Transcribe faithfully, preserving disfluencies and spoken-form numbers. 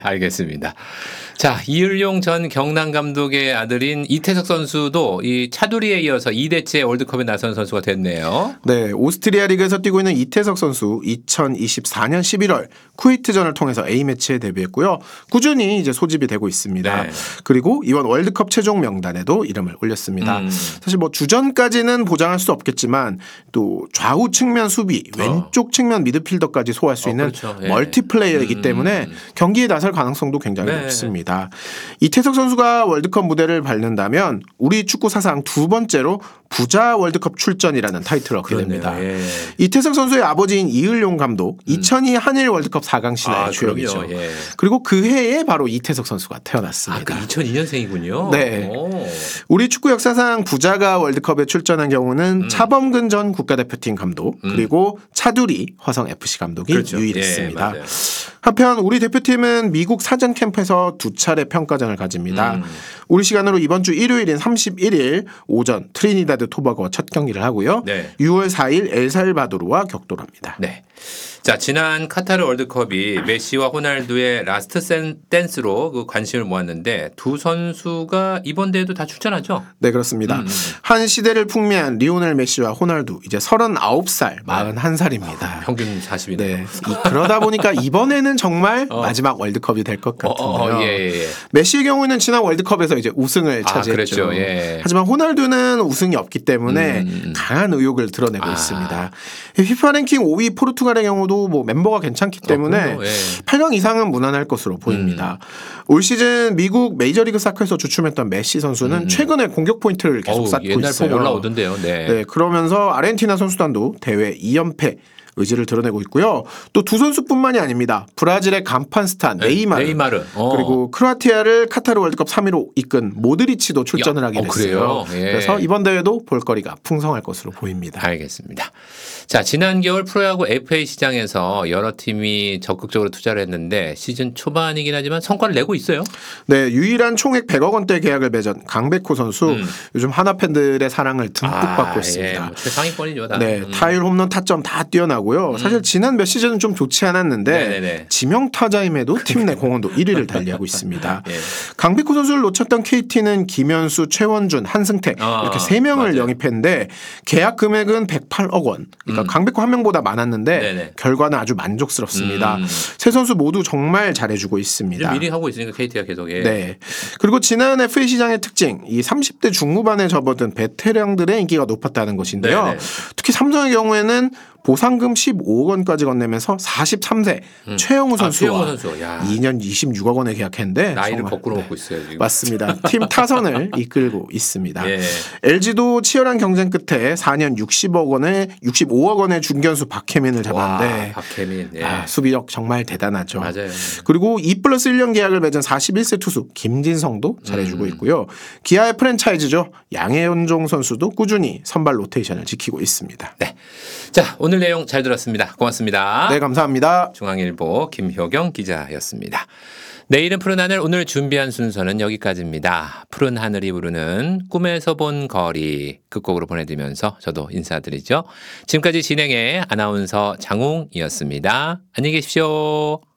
알겠습니다. 자, 이을용 전 경남 감독의 아들인 이태석 선수도 이 차두리에 이어서 이 대째 월드컵에 나선 선수가 됐네요. 네, 오스트리아 리그에서 뛰고 있는 이태석 선수 이천이십사 년 십일월 쿠웨이트전을 통해서 A매치에 데뷔했고요. 꾸준히 이제 소집이 되고 있습니다. 네. 그리고 이번 월드컵 최종 명단에도 이름을 올렸습니다. 음. 사실 뭐 주전까지는 보장할 수 없겠지만 또 좌우 측면 수비, 어. 왼쪽 측면 미드필더까지 소화할 수 어, 있는 그렇죠. 예. 멀티플레이어이기 음. 때문에 경기에 나설 가능성도 굉장히 네. 높습니다. 이태석 선수가 월드컵 무대를 밟는다면 우리 축구 사상 두 번째로 부자 월드컵 출전이라는 타이틀을 얻게 됩니다. 예. 이태석 선수의 아버지인 이을용 감독 음. 이천이 한일 월드컵 사 강 신화의 아, 주역이죠. 예. 그리고 그 해에 바로 이태석 선수가 태어났습니다. 아, 그 이천이 년생이군요. 네. 오. 우리 축구 역사상 부자가 월드컵에 출전한 경우는 음. 차범근 전 국가대표팀 감독 음. 그리고 차두리 화성에프씨 감독이 그렇죠. 유일했습니다. 예, 한편 우리 대표팀은 미국 사전 캠프에서 두 차례 평가전을 가집니다. 음. 우리 시간으로 이번 주 일요일인 삼십일 일 오전 트리니다드 토바고와 첫 경기를 하고요. 네. 유월 사일 엘살바도르와 격돌합니다. 네. 자, 지난 카타르 월드컵이 메시와 호날두의 라스트 댄스로 그 관심을 모았는데 두 선수가 이번 대회도 다 출전하죠? 네, 그렇습니다. 음. 한 시대를 풍미한 리오넬 메시와 호날두 이제 서른아홉 살, 마흔한 살입니다. 아, 평균 사십이네요. 네. 그러다 보니까 이번에는 정말 어. 마지막 월드컵이 될 것 같은데요. 어, 어, 예, 예. 메시의 경우에는 지난 월드컵에서 이제 우승을 아, 차지했죠. 그랬죠. 예. 하지만 호날두는 우승이 없기 때문에 음. 강한 의욕을 드러내고 아. 있습니다. 피파 랭킹 오 위 포르투갈의 경우도 뭐 멤버가 괜찮기 때문에 어, 예. 팔 강 이상은 무난할 것으로 보입니다. 음. 올 시즌 미국 메이저리그 사커에서 주춤했던 메시 선수는 음. 최근에 공격 포인트를 계속 어우, 쌓고 옛날 있어요. 옛날 올라오던데요. 네. 네, 그러면서 아르헨티나 선수단도 대회 이 연패 의지를 드러내고 있고요. 또 두 선수뿐만이 아닙니다. 브라질의 간판 스타 네이마르, 네이마르. 어. 그리고 크로아티아를 카타르 월드컵 삼 위로 이끈 모드리치도 출전을 야, 하게 됐어요. 어, 예. 그래서 이번 대회도 볼거리가 풍성할 것으로 보입니다. 알겠습니다. 자, 지난 겨울 프로야구 에프에이 시장에서 여러 팀이 적극적으로 투자를 했는데 시즌 초반이긴 하지만 성과를 내고 있어요. 네, 유일한 총액 백억 원대 계약을 맺은 강백호 선수 음. 요즘 하나 팬들의 사랑을 듬뿍 아, 받고 있습니다. 예, 뭐 최상위권이죠. 다. 네, 음. 타율, 홈런, 타점 다 뛰어나고요. 음. 사실 지난 몇 시즌은 좀 좋지 않았는데 네네네. 지명 타자임에도 팀 내 공헌도 일 위를 달리하고 있습니다. 예. 강백호 선수를 놓쳤던 케이티는 김현수, 최원준, 한승택 아, 이렇게 세 명을 맞아요. 영입했는데 계약 금액은 백팔억 원. 그러니까 음. 강백호 한 명보다 많았는데 네네. 결과는 아주 만족스럽습니다. 음. 세 선수 모두 정말 잘해주고 있습니다. 미리 하고 있으니까 케이티가 계속 해. 네. 그리고 지난 에프에이 시장의 특징, 이 삼십 대 중후반에 접어든 베테랑들의 인기가 높았다는 것인데요. 네네. 특히 삼성의 경우에는 보상금 십오억 원까지 건네면서 사십삼 세 음. 최영우 선수와 아, 선수. 이 년 이십육억 원에 계약했는데 나이를 거꾸로 먹고 있어요. 지금. 맞습니다. 팀 타선을 이끌고 있습니다. 예. 엘지도 치열한 경쟁 끝에 사 년 육십억 원에 육십오억 원의 중견수 박혜민을 잡았는데 와, 박혜민. 예. 아, 수비력 정말 대단하죠. 맞아요. 그리고 이 플러스 일 년 계약을 맺은 사십일 세 투수 김진성도 잘해주고 음. 있고요. 기아의 프랜차이즈죠. 양혜연종 선수도 꾸준히 선발 로테이션을 지키고 있습니다. 네. 자, 오늘 내용 잘 들었습니다. 고맙습니다. 네, 감사합니다. 중앙일보 김효경 기자였습니다. 내일은 푸른 하늘, 오늘 준비한 순서는 여기까지입니다. 푸른 하늘이 부르는 꿈에서 본 거리 끝곡으로 보내드리면서 저도 인사드리죠. 지금까지 진행의 아나운서 장웅이었습니다. 안녕히 계십시오.